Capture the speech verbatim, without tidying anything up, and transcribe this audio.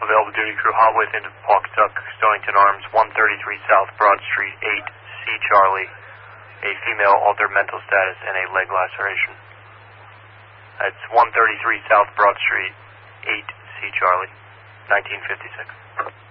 Available duty crew hot with into Pawcatuck, Stonington Arms, one thirty-three South Broad Street, eight C Charlie. A female altered mental status and a leg laceration. That's one thirty-three South Broad Street, eight C Charlie, nineteen fifty-six.